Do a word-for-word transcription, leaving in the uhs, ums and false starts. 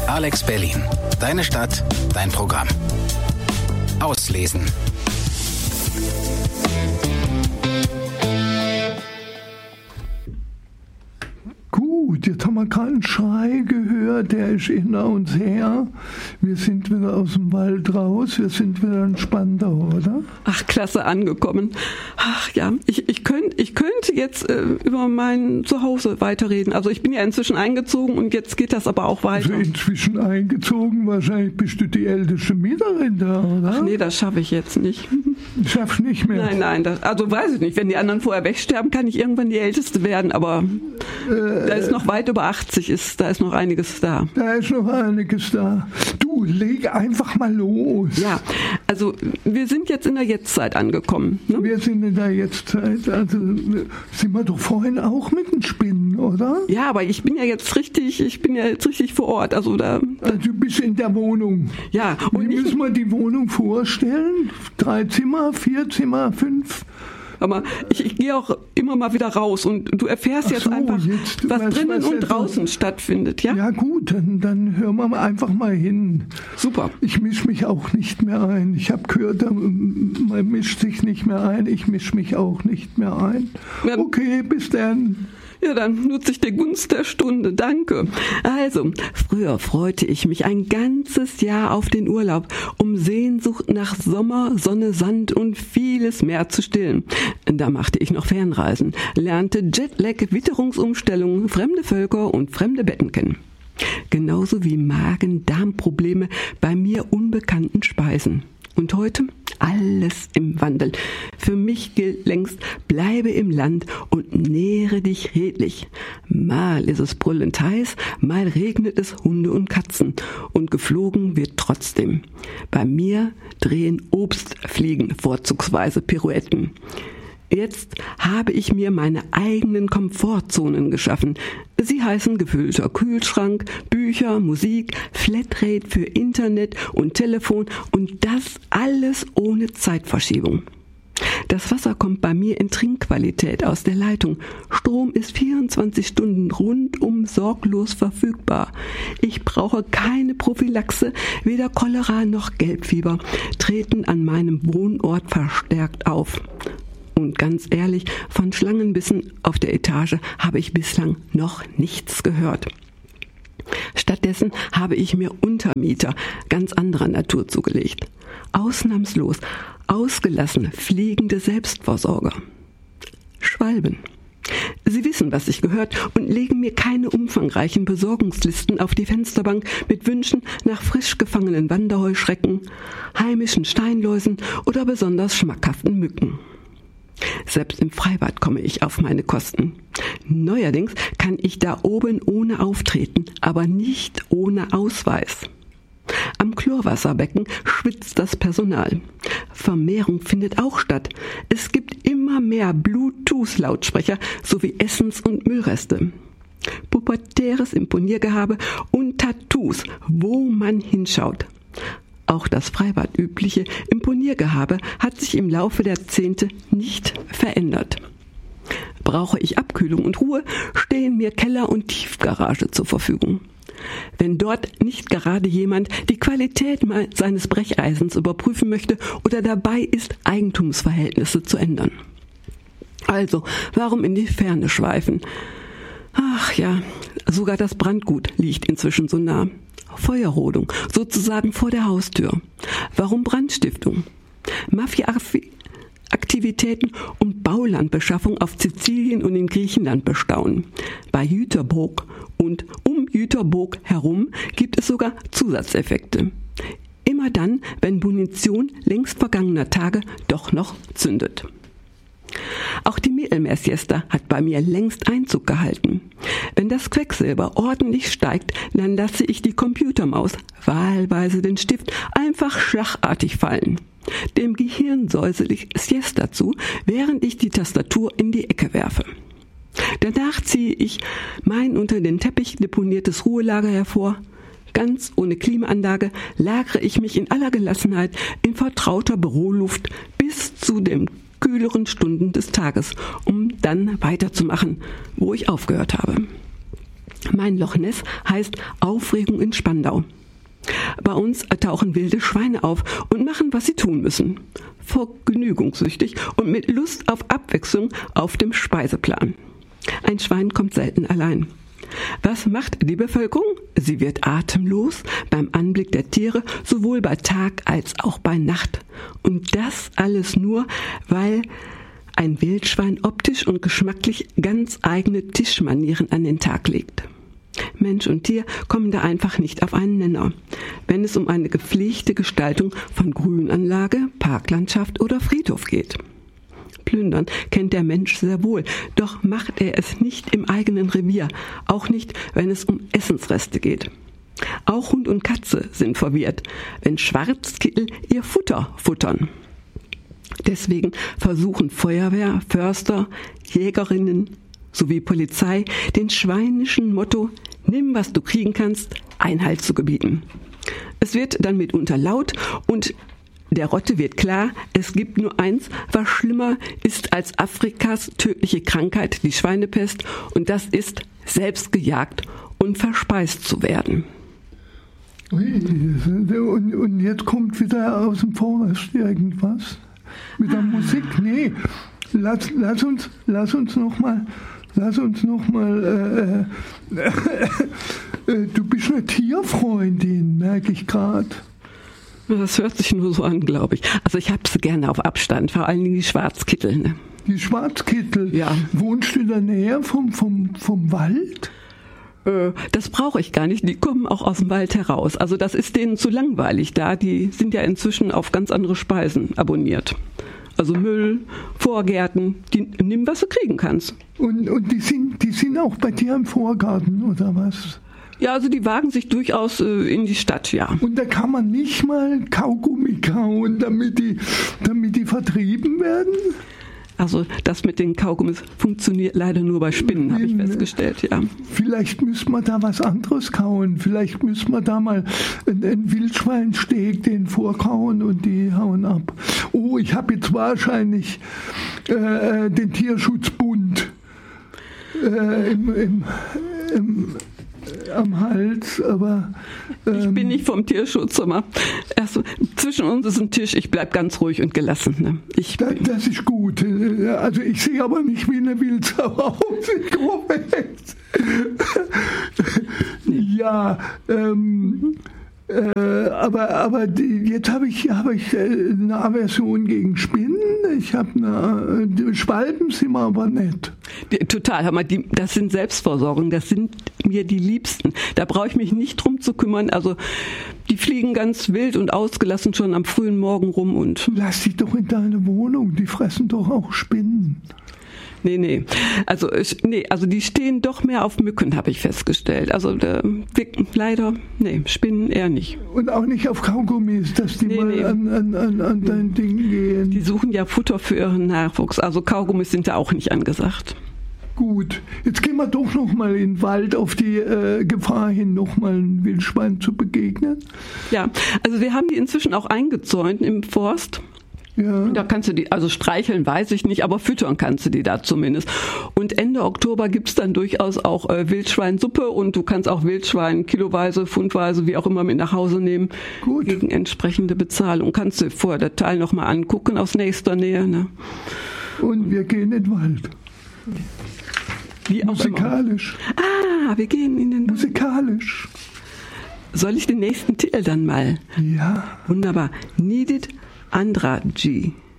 Alex Berlin. Deine Stadt, dein Programm. Auslesen. Gut, jetzt haben wir gerade einen Schrei gehört, der ist hinter uns her. Wir sind wieder aus dem Wald raus, wir sind wieder in Spandau, oder? Ach, klasse, angekommen. Ach ja, ich, ich könnte ich könnte jetzt äh, über mein Zuhause weiterreden. Also ich bin ja inzwischen eingezogen und jetzt geht das aber auch weiter. Also inzwischen eingezogen, wahrscheinlich bist du die älteste Mieterin da, oder? Ach nee, das schaffe ich jetzt nicht. Schaffst nicht mehr? Nein, nein, das, also weiß ich nicht. Wenn die anderen vorher wegsterben, kann ich irgendwann die Älteste werden, aber äh, da ist noch weit über achtzig, ist, da ist noch einiges da. Da ist noch einiges da. Du, leg einfach mal los. Ja, also wir sind jetzt in der Jetztzeit angekommen. Ne? Wir sind in der Jetztzeit. Also sind wir doch vorhin auch mit den Spinnen, oder? Ja, aber ich bin ja jetzt richtig, ich bin ja jetzt richtig vor Ort. Also da. Also du bist in der Wohnung. Ja. Und wie müssen wir die Wohnung vorstellen? Drei Zimmer, vier Zimmer, fünf? Aber ich, ich gehe auch immer mal wieder raus und du erfährst so, jetzt einfach, jetzt, was was, drinnen was und draußen so stattfindet. Ja, ja gut, dann, dann hören wir einfach mal hin. Super. Ich mische mich auch nicht mehr ein. Ich habe gehört, man mischt sich nicht mehr ein. Ich mische mich auch nicht mehr ein. Ja. Okay, bis dann. Ja, dann nutze ich die Gunst der Stunde. Danke. Also, früher freute ich mich ein ganzes Jahr auf den Urlaub, um Sehnsucht nach Sommer, Sonne, Sand und vieles mehr zu stillen. Da machte ich noch Fernreisen, lernte Jetlag, Witterungsumstellungen, fremde Völker und fremde Betten kennen. Genauso wie Magen-Darm-Probleme bei mir unbekannten Speisen. Und heute alles im Wandel. Für mich gilt längst, bleibe im Land und nähre dich redlich. Mal ist es brüllend heiß, mal regnet es Hunde und Katzen. Und geflogen wird trotzdem. Bei mir drehen Obstfliegen vorzugsweise Pirouetten. Jetzt habe ich mir meine eigenen Komfortzonen geschaffen. Sie heißen gefüllter Kühlschrank, Bücher, Musik, Flatrate für Internet und Telefon und das alles ohne Zeitverschiebung. Das Wasser kommt bei mir in Trinkqualität aus der Leitung. Strom ist vierundzwanzig Stunden rundum sorglos verfügbar. Ich brauche keine Prophylaxe, weder Cholera noch Gelbfieber treten an meinem Wohnort verstärkt auf. Und ganz ehrlich, von Schlangenbissen auf der Etage habe ich bislang noch nichts gehört. Stattdessen habe ich mir Untermieter ganz anderer Natur zugelegt. Ausnahmslos, ausgelassene, fliegende Selbstversorger. Schwalben. Sie wissen, was sich gehört und legen mir keine umfangreichen Besorgungslisten auf die Fensterbank mit Wünschen nach frisch gefangenen Wanderheuschrecken, heimischen Steinläusen oder besonders schmackhaften Mücken. Selbst im Freibad komme ich auf meine Kosten. Neuerdings kann ich da oben ohne auftreten, aber nicht ohne Ausweis. Am Chlorwasserbecken schwitzt das Personal. Vermehrung findet auch statt. Es gibt immer mehr Bluetooth-Lautsprecher sowie Essens- und Müllreste. Pubertäres Imponiergehabe und Tattoos, wo man hinschaut. Auch das freibadübliche Imponiergehabe hat sich im Laufe der Jahrzehnte nicht verändert. Brauche ich Abkühlung und Ruhe, stehen mir Keller und Tiefgarage zur Verfügung. Wenn dort nicht gerade jemand die Qualität seines Brecheisens überprüfen möchte oder dabei ist, Eigentumsverhältnisse zu ändern. Also, warum in die Ferne schweifen? Ach ja, sogar das Brandgut liegt inzwischen so nah. Feuerrodung, sozusagen vor der Haustür. Warum Brandstiftung? Mafia-Aktivitäten und Baulandbeschaffung auf Sizilien und in Griechenland bestaunen. Bei Jüterburg und um Jüterburg herum gibt es sogar Zusatzeffekte. Immer dann, wenn Munition längst vergangener Tage doch noch zündet. Auch die Mittelmeersiesta hat bei mir längst Einzug gehalten. Wenn das Quecksilber ordentlich steigt, dann lasse ich die Computermaus, wahlweise den Stift, einfach schlagartig fallen. Dem Gehirn säusel ich Siesta zu, während ich die Tastatur in die Ecke werfe. Danach ziehe ich mein unter den Teppich deponiertes Ruhelager hervor. Ganz ohne Klimaanlage lagere ich mich in aller Gelassenheit in vertrauter Büroluft bis zu dem kühleren Stunden des Tages, um dann weiterzumachen, wo ich aufgehört habe. Mein Loch Ness heißt Aufregung in Spandau. Bei uns tauchen wilde Schweine auf und machen, was sie tun müssen. Vergnügungssüchtig und mit Lust auf Abwechslung auf dem Speiseplan. Ein Schwein kommt selten allein. Was macht die Bevölkerung? Sie wird atemlos beim Anblick der Tiere, sowohl bei Tag als auch bei Nacht. Und das alles nur, weil ein Wildschwein optisch und geschmacklich ganz eigene Tischmanieren an den Tag legt. Mensch und Tier kommen da einfach nicht auf einen Nenner, wenn es um eine gepflegte Gestaltung von Grünanlage, Parklandschaft oder Friedhof geht. Plündern kennt der Mensch sehr wohl, doch macht er es nicht im eigenen Revier, auch nicht, wenn es um Essensreste geht. Auch Hund und Katze sind verwirrt, wenn Schwarzkittel ihr Futter futtern. Deswegen versuchen Feuerwehr, Förster, Jägerinnen sowie Polizei den schweinischen Motto »Nimm, was du kriegen kannst« Einhalt zu gebieten. Es wird dann mitunter laut und der Rotte wird klar, es gibt nur eins, was schlimmer ist als Afrikas tödliche Krankheit, die Schweinepest, und das ist, selbst gejagt und verspeist zu werden. Und, und jetzt kommt wieder aus dem Forst irgendwas mit der Musik. Nee, lass, lass uns, lass uns noch mal, lass uns noch mal. Äh, äh, äh, du bist eine Tierfreundin, merke ich gerade. Das hört sich nur so an, glaube ich. Also ich habe sie gerne auf Abstand, vor allen Dingen die Schwarzkittel. Ne? Die Schwarzkittel? Ja. Wohnst du in der Nähe vom, vom, vom Wald? Äh, das brauche ich gar nicht. Die kommen auch aus dem Wald heraus. Also das ist denen zu langweilig da. Die sind ja inzwischen auf ganz andere Speisen abonniert. Also Müll, Vorgärten, die, nimm, was du kriegen kannst. Und, und die, sind, die sind auch bei dir im Vorgarten, oder was? Ja, also die wagen sich durchaus äh, in die Stadt, ja. Und da kann man nicht mal Kaugummi kauen, damit die, damit die vertrieben werden? Also das mit den Kaugummis funktioniert leider nur bei Spinnen, habe ich festgestellt, ja. Vielleicht müssen wir da was anderes kauen. Vielleicht müssen wir da mal einen Wildschweinsteg den vorkauen und die hauen ab. Oh, ich habe jetzt wahrscheinlich äh, den Tierschutzbund äh, im, im, im am Hals, aber... Ähm, ich bin nicht vom Tierschutz, aber also, zwischen uns ist ein Tisch, ich bleib ganz ruhig und gelassen. Ne? Ich das, das ist gut. Also ich sehe aber nicht wie eine Wildsau aus. Ja, ähm... Äh, aber aber die, jetzt habe ich, hab ich äh, eine Aversion gegen Spinnen. Ich habe eine... Die Schwalben sind mir aber nicht. Die, total, hör mal, die, das sind Selbstversorgung, das sind mir die Liebsten. Da brauche ich mich nicht drum zu kümmern. Also die fliegen ganz wild und ausgelassen schon am frühen Morgen rum. Und lass dich doch in deine Wohnung, die fressen doch auch Spinnen. Nee, nee. Also, nee, also die stehen doch mehr auf Mücken, habe ich festgestellt. Also äh, leider, nee, Spinnen eher nicht. Und auch nicht auf Kaugummis, dass die nee, mal nee. an, an, an, an dein Ding gehen. Die suchen ja Futter für ihren Nachwuchs. Also Kaugummis sind da auch nicht angesagt. Gut, jetzt gehen wir doch noch mal in den Wald auf die äh, Gefahr hin, noch mal ein Wildschwein zu begegnen. Ja, also wir haben die inzwischen auch eingezäunt im Forst. Ja. Da kannst du die, also streicheln weiß ich nicht, aber füttern kannst du die da zumindest. Und Ende Oktober gibt's dann durchaus auch äh, Wildschweinsuppe und du kannst auch Wildschwein kiloweise, pfundweise, wie auch immer mit nach Hause nehmen. Gut. Gegen entsprechende Bezahlung. Kannst du vorher der Teil nochmal angucken aus nächster Nähe. Ne? Und wir gehen in den Wald. Wie auch Musikalisch. Immer. Ah, wir gehen in den Wald. Musikalisch. Soll ich den nächsten Titel dann mal? Ja. Wunderbar. Need It Andra G.